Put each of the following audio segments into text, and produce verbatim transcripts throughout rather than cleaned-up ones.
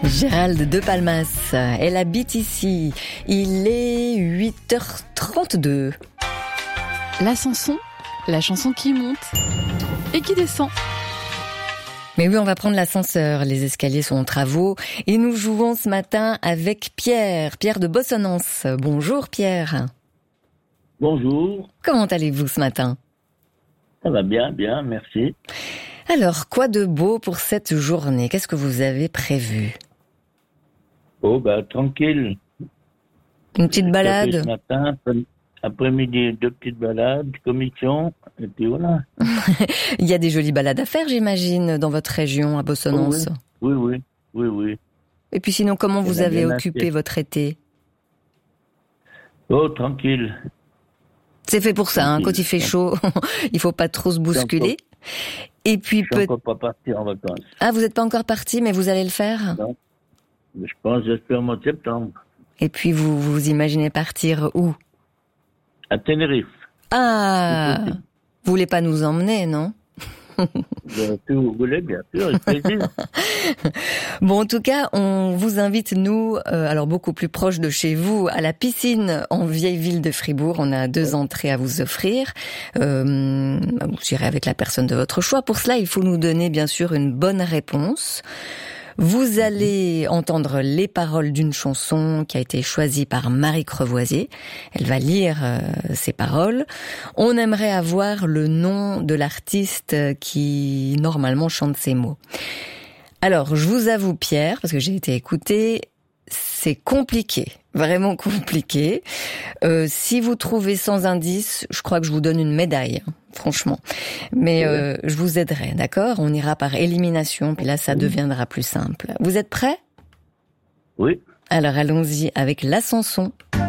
Gérald de Palmas, elle habite ici. Il est huit heures trente-deux. La chanson, la chanson qui monte et qui descend. Mais oui, on va prendre l'ascenseur. Les escaliers sont en travaux et nous jouons ce matin avec Pierre, Pierre de Bossonnance. Bonjour Pierre. Bonjour. Comment allez-vous ce matin ? Ça va bien, bien, merci. Alors, quoi de beau pour cette journée ? Qu'est-ce que vous avez prévu ? Oh, bah, tranquille. Une petite balade ? Ce matin, après-midi, deux petites balades, commission, et puis voilà. Il y a des jolies balades à faire, j'imagine, dans votre région, à Bossonnance. Oh, oui, oui, oui, oui, oui. Et puis sinon, comment vous bien avez bien occupé assez. votre été ? Oh, tranquille. C'est fait pour ça, hein, Tranquille. quand il fait chaud, il faut pas trop se bousculer. Et puis Je suis peut... encore pas parti en vacances. Ah, vous n'êtes pas encore parti, mais vous allez le faire ? Non. Je pense, j'espère, au mois de septembre. Et puis vous vous imaginez partir où ? À Tenerife. Ah, C'est possible. vous voulez pas nous emmener, non ? Euh, Si vous voulez, bien sûr, avec plaisir. Bon, en tout cas, on vous invite, nous, euh, alors beaucoup plus proche de chez vous, à la piscine en vieille ville de Fribourg. On a deux entrées à vous offrir. Euh, vous irez avec la personne de votre choix. Pour cela, il faut nous donner, bien sûr, une bonne réponse. Vous allez entendre les paroles d'une chanson qui a été choisie par Marie Crevoisier. Elle va lire euh, ces paroles. On aimerait avoir le nom de l'artiste qui, normalement, chante ces mots. Alors, je vous avoue, Pierre, parce que j'ai été écoutée, c'est compliqué, vraiment compliqué. Euh, si vous trouvez sans indice, je crois que je vous donne une médaille, franchement. Mais euh, je vous aiderai, d'accord ? On ira par élimination, puis là, ça deviendra plus simple. Vous êtes prêts ? Oui. Alors, allons-y avec la chanson.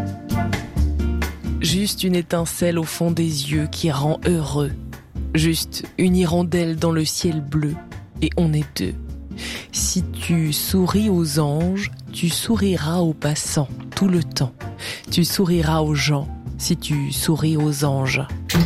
Juste une étincelle au fond des yeux qui rend heureux. Juste une hirondelle dans le ciel bleu, et on est deux. Si tu souris aux anges, tu souriras aux passants tout le temps. Tu souriras aux gens si tu souris aux anges.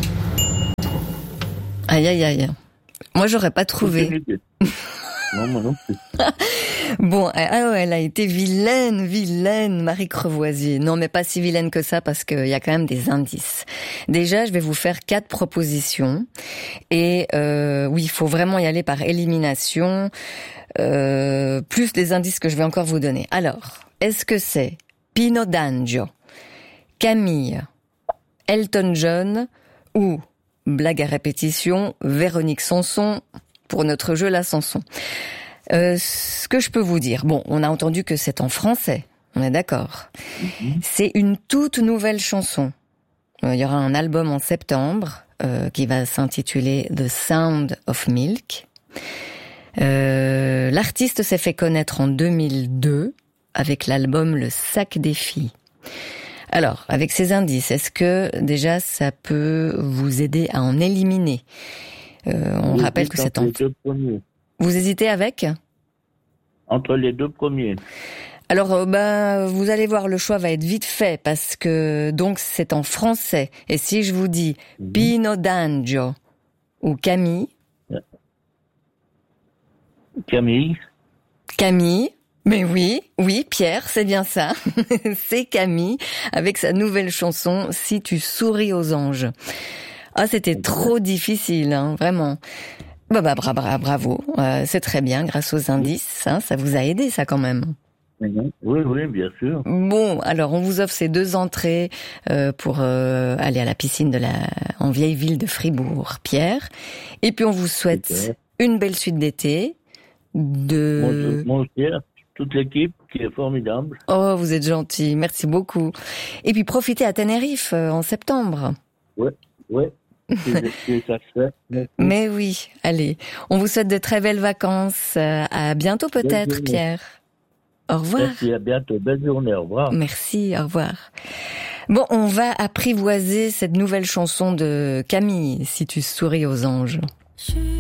Aïe, aïe, aïe. Moi, j'aurais pas trouvé. Non, moi non plus. Bon, ah ouais, elle a été vilaine, vilaine, Marie Crevoisier. Non, mais pas si vilaine que ça, parce qu'il y a quand même des indices. Déjà, je vais vous faire quatre propositions. Et euh, oui, il faut vraiment y aller par élimination, euh, plus des indices que je vais encore vous donner. Alors, est-ce que c'est Pino D'Angio, Camille, Elton John ou, blague à répétition, Véronique Sanson pour notre jeu La Sanson? Euh, ce que je peux vous dire, bon, on a entendu que c'est en français, on est d'accord. Mm-hmm. C'est une toute nouvelle chanson. Euh, il y aura un album en septembre euh, qui va s'intituler The Sound of Milk. Euh, l'artiste s'est fait connaître en deux mille deux avec l'album Le Sac des filles. Alors, avec ces indices, est-ce que déjà ça peut vous aider à en éliminer ? euh, On Oui, rappelle que c'est en... Les deux premiers. Vous hésitez avec ? Entre les deux premiers. Alors, euh, ben, vous allez voir, le choix va être vite fait parce que donc c'est en français. Et si je vous dis mmh. Pino D'Angio ou Camille, Camille. Camille. Mais oui, oui, Pierre, c'est bien ça. C'est Camille avec sa nouvelle chanson Si tu souris aux anges. Ah, c'était trop difficile, hein, vraiment. Bah, bah, bra, bra, bravo, euh, c'est très bien, grâce aux indices, hein, ça vous a aidé, ça, quand même. Oui, oui, bien sûr. Bon, alors, on vous offre ces deux entrées euh, pour euh, aller à la piscine de la en vieille ville de Fribourg, Pierre. Et puis, on vous souhaite Super. Une belle suite d'été. De... Mon, mon cher, toute l'équipe qui est formidable. Oh, vous êtes gentil, merci beaucoup. Et puis, profitez à Tenerife euh, en septembre. Ouais, ouais. Mais oui, allez, on vous souhaite de très belles vacances. À bientôt peut-être, Pierre. Au revoir. Merci, à bientôt. Belle journée, au revoir. Merci, au revoir. Bon, on va apprivoiser cette nouvelle chanson de Camille, Si tu souris aux anges. Je...